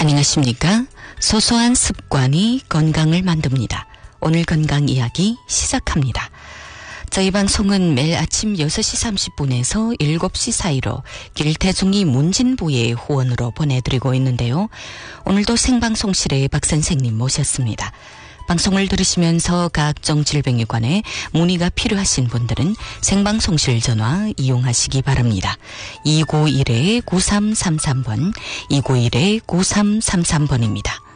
안녕하십니까? 소소한 습관이 건강을 만듭니다. 오늘 건강 이야기 시작합니다. 저희 방송은 매일 아침 6시 30분에서 7시 사이로 길태중이 문진부의 후원으로 보내드리고 있는데요. 오늘도 생방송실에 박 선생님 모셨습니다. 방송을 들으시면서 각종 질병에 관해 문의가 필요하신 분들은 생방송실 전화 이용하시기 바랍니다. 291-9333번, 291-9333번입니다.